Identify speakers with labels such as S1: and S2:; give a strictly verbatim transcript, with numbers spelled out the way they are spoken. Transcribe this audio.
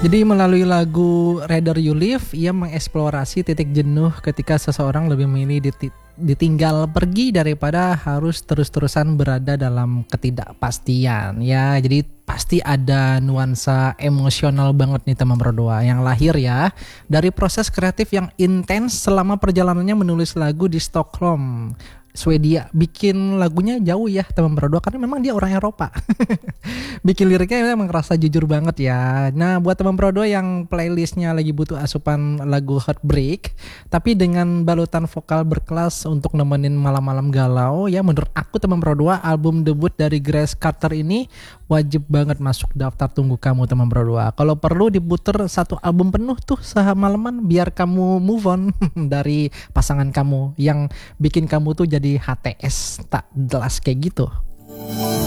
S1: Jadi melalui lagu Rather You Live, ia mengeksplorasi titik jenuh ketika seseorang lebih memilih diti- ditinggal pergi daripada harus terus-terusan berada dalam ketidakpastian. Ya, jadi pasti ada nuansa emosional banget nih teman berdua yang lahir ya dari proses kreatif yang intens selama perjalanannya menulis lagu di Stockholm, Swedia. Bikin lagunya jauh ya teman berdua karena memang dia orang Eropa. Bikin liriknya memang kerasa jujur banget ya. Nah buat teman berdua yang playlistnya lagi butuh asupan lagu Heartbreak tapi dengan balutan vokal berkelas untuk nemenin malam-malam galau ya, menurut aku teman berdua album debut dari Grace Carter ini wajib banget masuk daftar tunggu kamu teman berdua. Kalau perlu diputer satu album penuh tuh semalaman biar kamu move on dari pasangan kamu yang bikin kamu tuh jadi H T S tak jelas kayak gitu.